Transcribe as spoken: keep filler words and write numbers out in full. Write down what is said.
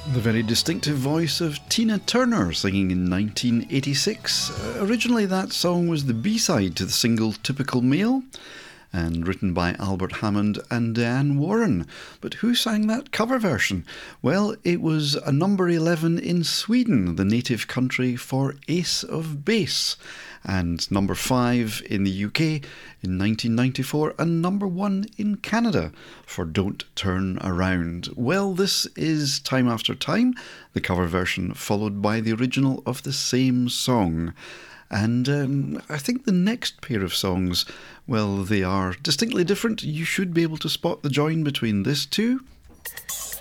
The very distinctive voice of Tina Turner singing in nineteen eighty-six. Uh, originally that song was the B-side to the single Typical Male and written by Albert Hammond and Diane Warren. But who sang that cover version? Well, it was a number eleven in Sweden, the native country for Ace of Base, and number five in the U K in nineteen ninety-four, and number one in Canada for Don't Turn Around. Well, this is Time After Time, the cover version followed by the original of the same song. And um, I think the next pair of songs, well, they are distinctly different. You should be able to spot the join between this two